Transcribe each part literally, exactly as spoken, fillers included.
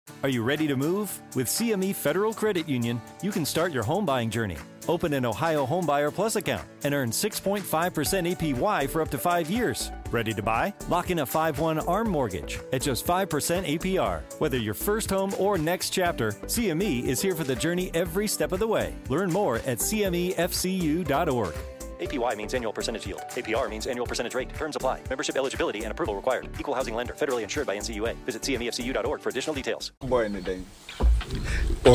Are you ready to move? With C M E Federal Credit Union, you can start your home buying journey. Open an Ohio Homebuyer Plus account and earn six point five percent A P Y for up to five years. Ready to buy? Lock in a five one ARM mortgage at just five percent A P R. Whether your first home or next chapter, C M E is here for the journey every step of the way. Learn more at C M E F C U dot org. A P Y means annual percentage yield. A P R means annual percentage rate. Terms apply. Membership eligibility and approval required. Equal housing lender. Federally insured by N C U A. Visit C M E F C U dot org for additional details. Boy in the day. We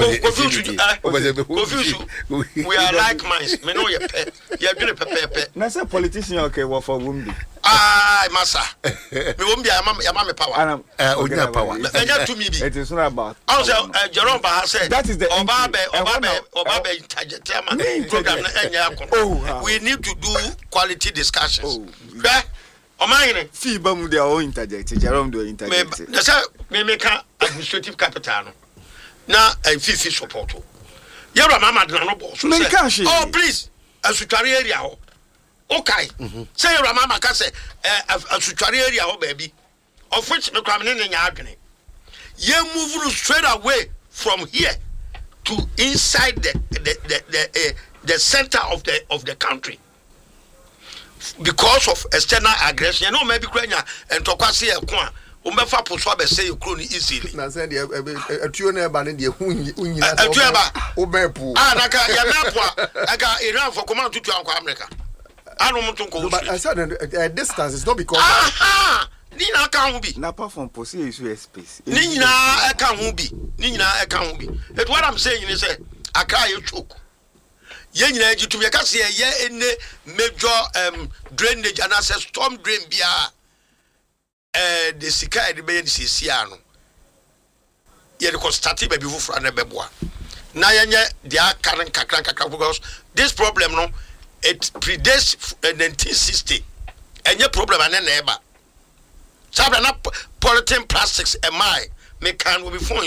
are like minds. Me know your pet. You are doing a pet. Now say politician okay what for Wumbi. Ah, massa. Me Wumbi am am power. Eh, onya power. Enya to me be. It is not about. I say Jerome Ba said that is the Obabe Obabe Obabe Tama program na enya akon. We need to do quality discussions. Hwe Omayene fi ba mu dia o interject Jerome do interject. Me say me make administrative capital no. Na fifi support. Yero mama na no boss. Oh please, asutware area ho. Okay. Say yero mama ka say asutware area ho baby. Of which me kwam ne nya adwene. Ye move straight away from here to inside the the the the, uh, the center of the of the country. Because of external aggression, you know maybe Kenya and Tokwasi e kwa umbefa poso be say you easily. Na say the atuo na eba ne de hunyina so. Atuo eba obepu. Ah na ka ya mepo aga Iran for command to to America. Anu mutun ko. But I said the distance is not because ah ni na ka hu bi. Na apart from posi issue space. Ni na e ka hu bi. Ni na e ka hu bi. It what I'm saying is say Accra you choke. Ye nyina agitum ye ka se ye ene major um drainage and access storm drain bia eh the sika de be ni sisia no ye de constate ba bi fufura na beboa na ye nye dia karan kakran kakran because this problem no it predates nineteen sixty enye problem ane na eba sabra na polythene plastics am I me can will be phone